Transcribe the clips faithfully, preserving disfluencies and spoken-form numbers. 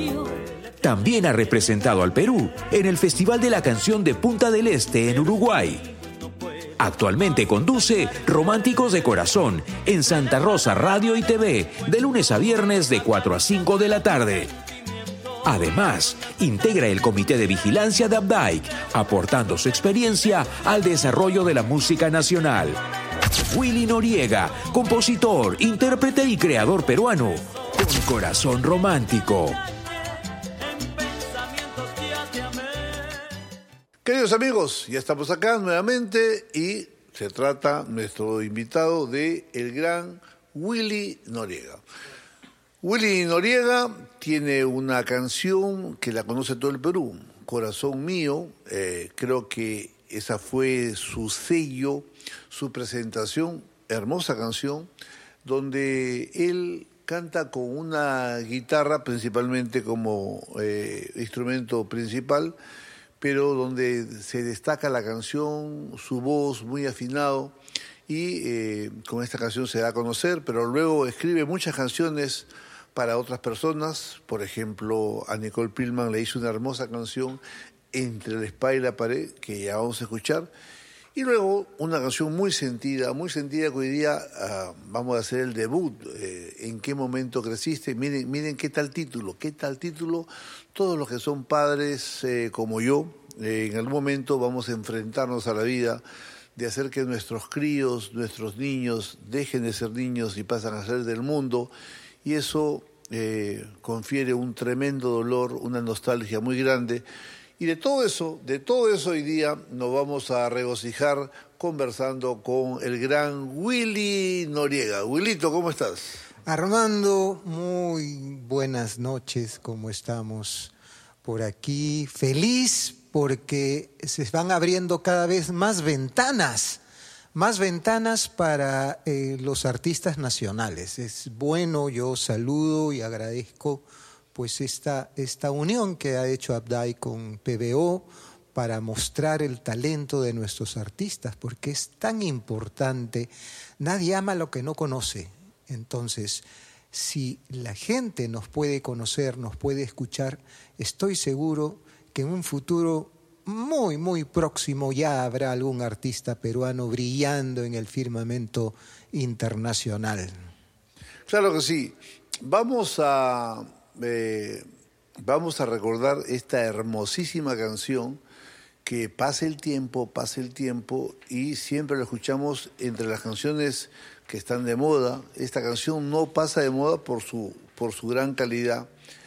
También ha representado al Perú en el Festival de la Canción de Punta del Este en Uruguay. Actualmente conduce Románticos de Corazón en Santa Rosa Radio y T V de lunes a viernes de cuatro a cinco de la tarde. Además, integra el Comité de Vigilancia de Updike, aportando su experiencia al desarrollo de la música nacional. Willy Noriega, compositor, intérprete y creador peruano, con corazón romántico. Queridos amigos, ya estamos acá nuevamente y se trata nuestro invitado de el gran Willy Noriega. Willy Noriega tiene una canción que la conoce todo el Perú, Corazón Mío. Eh, creo que esa fue su sello, su presentación, hermosa canción, donde él canta con una guitarra principalmente como eh, instrumento principal, pero donde se destaca la canción, su voz muy afinado, y eh, con esta canción se da a conocer, pero luego escribe muchas canciones para otras personas. Por ejemplo, a Nicole Pillman le hizo una hermosa canción, Entre la espada y la pared, que ya vamos a escuchar, y luego una canción muy sentida, muy sentida que hoy día uh, vamos a hacer el debut, eh, ¿En qué momento creciste? Miren, miren qué tal título, qué tal título. Todos los que son padres eh, como yo, eh, en algún momento vamos a enfrentarnos a la vida de hacer que nuestros críos, nuestros niños, dejen de ser niños y pasan a ser del mundo, y eso eh, confiere un tremendo dolor, una nostalgia muy grande. Y de todo eso, de todo eso hoy día nos vamos a regocijar conversando con el gran Willy Noriega. Willito, ¿cómo estás? Armando, muy buenas noches, ¿cómo estamos por aquí? Feliz porque se van abriendo cada vez más ventanas, más ventanas para eh, los artistas nacionales. Es bueno, yo saludo y agradezco pues esta, esta unión que ha hecho Updike con P B O para mostrar el talento de nuestros artistas, porque es tan importante. Nadie ama lo que no conoce. Entonces, si la gente nos puede conocer, nos puede escuchar, estoy seguro que en un futuro muy, muy próximo ya habrá algún artista peruano brillando en el firmamento internacional. Claro que sí. Vamos a... Eh, vamos a recordar esta hermosísima canción que pasa el tiempo, pasa el tiempo y siempre la escuchamos entre las canciones que están de moda. Esta canción no pasa de moda por su, por su gran calidad,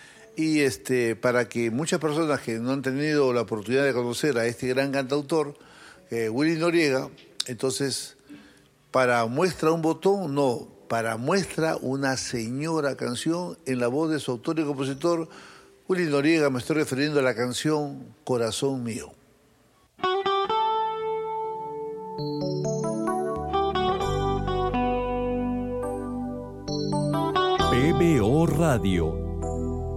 y este, para que muchas personas que no han tenido la oportunidad de conocer a este gran cantautor, eh, Willy Noriega, entonces para muestra un botón, no, para muestra una señora canción en la voz de su autor y compositor, Willy Noriega. Me estoy refiriendo a la canción Corazón Mío. P B O Radio,